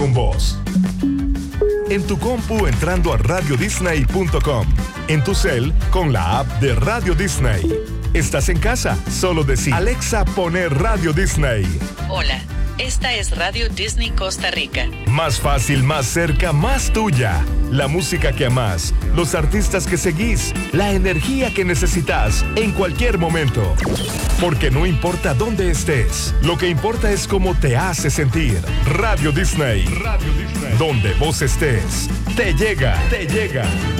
con vos. En tu compu entrando a radiodisney.com. En tu cel con la app de Radio Disney. ¿Estás en casa? Solo decí Alexa, poner Radio Disney. Hola, esta es Radio Disney Costa Rica. Más fácil, más cerca, más tuya. La música que amás, los artistas que seguís, la energía que necesitas en cualquier momento. Porque no importa dónde estés, lo que importa es cómo te hace sentir. Radio Disney. Radio Disney. Donde vos estés, te llega, te llega.